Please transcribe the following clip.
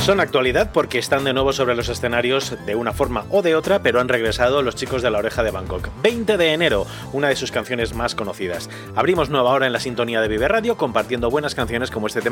Son actualidad porque están de nuevo sobre los escenarios de una forma o de otra, pero han regresado los chicos de La Oreja de Bangkok. 20 de enero, una de sus canciones más conocidas. Abrimos nueva hora en la sintonía de Vive Radio compartiendo buenas canciones como este tema